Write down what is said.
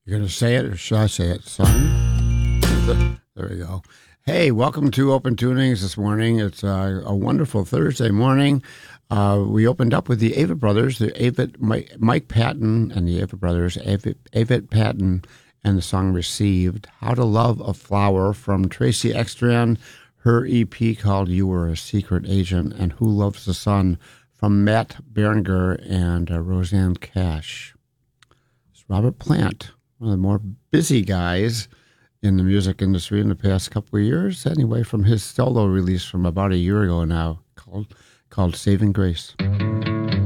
You're going to say it, or should I say it, son? There we go. Hey, welcome to Open Tunings this morning. It's a wonderful Thursday morning. We opened up with the Avett Brothers, Mike Patton and the Avett Brothers, Avett Patton, and the song Received, How to Love a Flower from Tracy Extran, her EP called You Were a Secret Agent, and Who Loves the Sun from Matt Berenger and Roseanne Cash. It's Robert Plant, one of the more busy guys in the music industry in the past couple of years. Anyway, from his solo release from about a year ago now called Saving Grace.